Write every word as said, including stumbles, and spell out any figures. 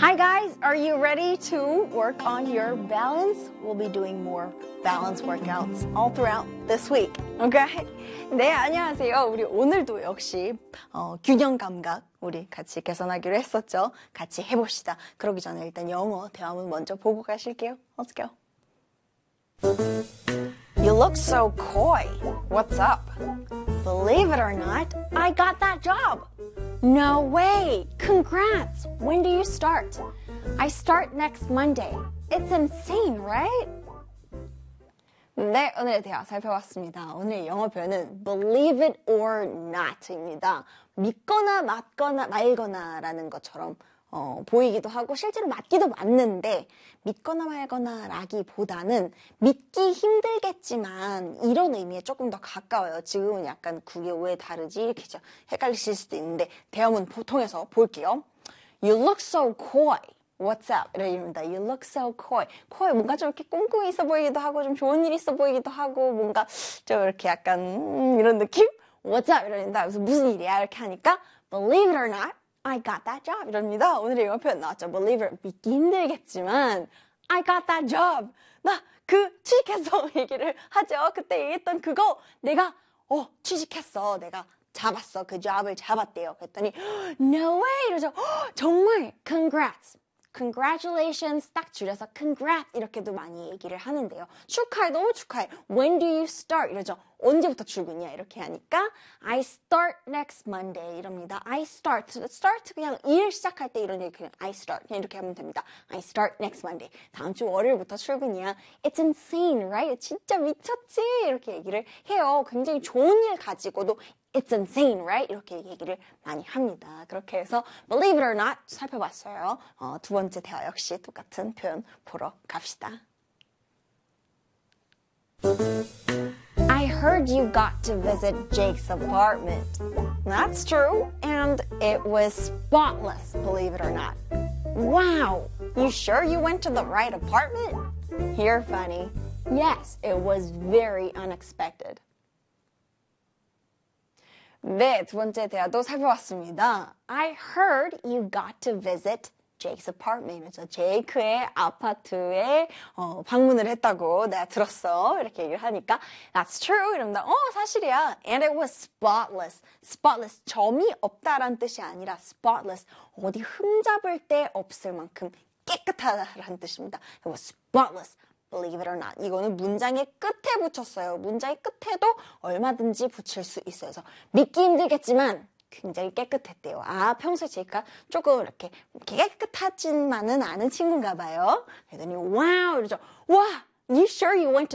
Hi guys, are you ready to work on your balance? We'll be doing more balance workouts all throughout this week. Okay? 네, 안녕하세요. 우리 오늘도 역시 어, 균형 감각 우리 같이 개선하기로 했었죠. 같이 해봅시다. 그러기 전에 일단 영어 대화문 먼저 보고 가실게요. Let's go. You look so coy. What's up? Believe it or not, I got that job. No way! Congrats! When do you start? I start next Monday. It's insane, right? 네, 오늘의 대화 살펴봤습니다. 오늘 영어 표현은 believe it or not입니다. 믿거나 맞거나 말거나 라는 것처럼 어, 보이기도 하고 실제로 맞기도 맞는데 믿거나 말거나 라기보다는 믿기 힘들겠지만 이런 의미에 조금 더 가까워요. 지금은 약간 그게 왜 다르지? 이렇게 좀 헷갈리실 수도 있는데 대화문 통해서 볼게요. You look so coy. What's up? 이러입니다. You look so coy. coy 뭔가 좀 이렇게 꿍꿍이 있어 보이기도 하고 좀 좋은 일 있어 보이기도 하고 뭔가 좀 이렇게 약간 음, 이런 느낌? What's up? 이러는데 그래서 무슨 일이야? 이렇게 하니까 Believe it or not, I got that job. 이럽니다. 오늘의 영어 표현 나왔죠. Believe it. 믿기 힘들겠지만 I got that job. 나 그 취직했어. 얘기를 하죠. 그때 얘기했던 그거 내가 어 취직했어. 내가 잡았어. 그 job을 잡았대요. 그랬더니 No way. 이러죠. 정말 Congrats. Congratulations 딱 줄여서 congrats 이렇게도 많이 얘기를 하는데요. 축하해, 너무 축하해. When do you start? 이러죠. 언제부터 출근이야? 이렇게 하니까 I start next Monday 이럽니다. I start. start 그냥 일 시작할 때 이런 얘기 그냥 I start 그냥 이렇게 하면 됩니다. I start next Monday. 다음 주 월요일부터 출근이야. It's insane, right? 진짜 미쳤지? 이렇게 얘기를 해요. 굉장히 좋은 일 가지고도 It's insane, right? 이렇게 얘기를 많이 합니다. 그렇게 해서 believe it or not 살펴봤어요. 어, 두 번째 대화 역시 똑같은 표현 보러 갑시다. I heard you got to visit Jake's apartment. That's true. And it was spotless, believe it or not. Wow! You sure you went to the right apartment? You're funny. Yes, it was very unexpected. 네, 두 번째 대화도 살펴봤습니다. I heard you got to visit Jake's apartment. 그래서 제이크의 아파트에 어, 방문을 했다고 내가 들었어. 이렇게 얘기를 하니까 That's true. 이럽니다. 어, 사실이야. And it was spotless. spotless. 점이 없다란 뜻이 아니라 spotless. 어디 흠잡을 데 없을 만큼 깨끗하다라는 뜻입니다. It was spotless. Believe it or not. 이거는 문장의 끝에 붙였어요. 문장의 끝에도 얼마든지 붙일 수 있어요. 그래서 믿기 힘들겠지만 굉장히 깨끗했대요. 아, 평소에 제이크가 조금 이렇게 깨끗하지만은 않은 친구인가 봐요. 그랬더니 wow 이러죠. 와, you sure you went to